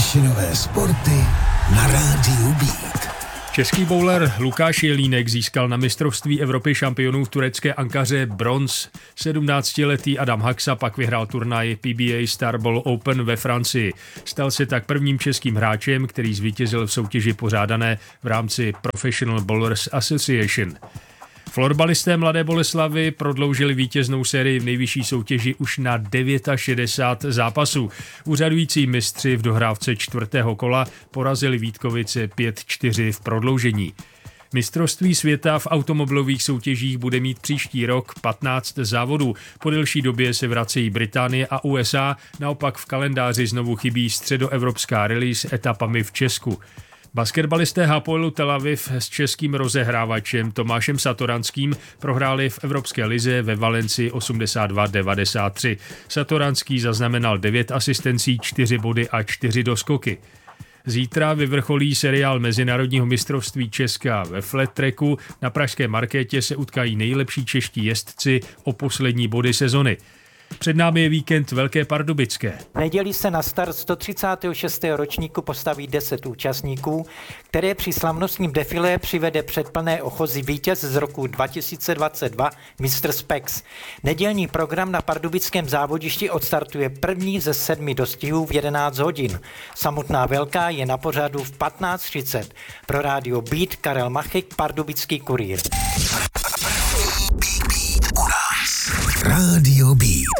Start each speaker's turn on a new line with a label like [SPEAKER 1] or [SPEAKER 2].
[SPEAKER 1] Těšinové sporty na rádiu Beat.
[SPEAKER 2] Český bowler Lukáš Jelínek získal na mistrovství Evropy šampionů v turecké Ankaře bronz. 17letý Adam Haxa pak vyhrál turnaj PBA Star Bowl Open ve Francii. Stal se tak prvním českým hráčem, který zvítězil v soutěži pořádané v rámci Professional Bowlers Association. Florbalisté Mladé Boleslavi prodloužili vítěznou sérii v nejvyšší soutěži už na 69 zápasů. Úřadující mistři v dohrávce čtvrtého kola porazili Vítkovice 5-4 v prodloužení. Mistrovství světa v automobilových soutěžích bude mít příští rok 15 závodů. Po delší době se vracejí Británie a USA, naopak v kalendáři znovu chybí středoevropská rally s etapami v Česku. Basketbalisté Hapoelu Tel Aviv s českým rozehrávačem Tomášem Satoranským prohráli v Evropské lize ve Valencii 82-93. Satoranský zaznamenal 9 asistencí, 4 body a 4 doskoky. Zítra vyvrcholí seriál Mezinárodního mistrovství Česka ve flat tracku. Na pražské markétě se utkají nejlepší čeští jezdci o poslední body sezony. Před námi je víkend Velké Pardubické.
[SPEAKER 3] V neděli se na start 136. ročníku postaví 10 účastníků, které při slavnostním defilé přivede před plné ochozy vítěz z roku 2022 Mr. Spex. Nedělní program na pardubickém závodišti odstartuje první ze 7 dostihů v 11 hodin. Samotná velká je na pořadu v 15:30. Pro rádio Beat Karel Machek, Pardubický kurýr.
[SPEAKER 1] Rádio Beat.